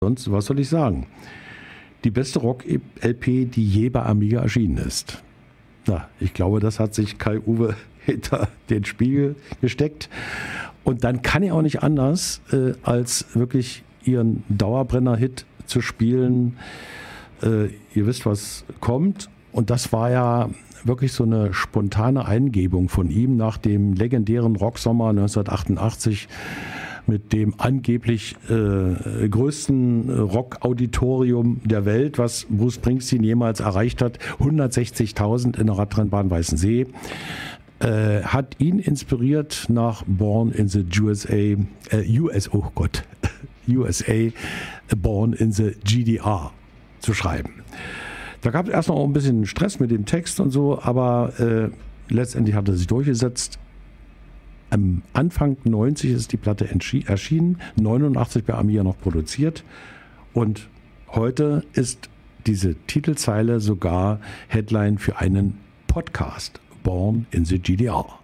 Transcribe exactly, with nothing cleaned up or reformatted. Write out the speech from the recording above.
Sonst, was soll ich sagen? Die beste Rock-L P, die je bei Amiga erschienen ist. Na, ich glaube, das hat sich Kai-Uwe hinter den Spiegel gesteckt. Und dann kann er auch nicht anders, äh, als wirklich ihren Dauerbrenner-Hit zu spielen. Äh, ihr wisst, was kommt. Und das war ja wirklich so eine spontane Eingebung von ihm nach dem legendären Rocksommer neunzehnhundertachtundachtzig mit dem angeblich äh, größten Rock-Auditorium der Welt, was Bruce Springsteen jemals erreicht hat, hundertsechzigtausend in der Radrennbahn Weißensee, äh, hat ihn inspiriert, nach Born in the U S A, äh, U S, oh Gott, U S A, Born in the G D R zu schreiben. Da gab es erst noch ein bisschen Stress mit dem Text und so, aber äh, letztendlich hat er sich durchgesetzt. Am Anfang neunzig ist die Platte erschienen, neunundachtzig bei Amiga noch produziert und heute ist diese Titelzeile sogar Headline für einen Podcast, Born in the G D R.